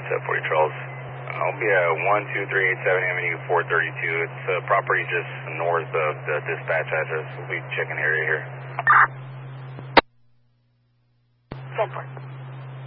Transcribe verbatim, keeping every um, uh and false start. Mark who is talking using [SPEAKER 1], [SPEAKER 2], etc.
[SPEAKER 1] set for you, Charles. I'll be at one two three eight seven Avenue four thirty-two. It's a property just north of the dispatch address. We'll be checking area here.